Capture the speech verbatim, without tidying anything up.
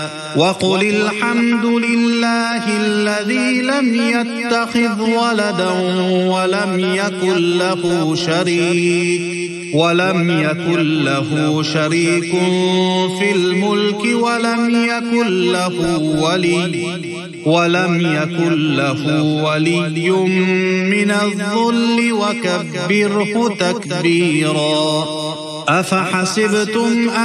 वक़ुल अल्हम्दुलिल्लाहि الذي لم يتخذ ولدا ولم يكن له شريك ولم يكن له شريك في الملك ولم يكن له ولي ولم يكن له ولي من الذل وكبره تكبيرا. أفحسبتم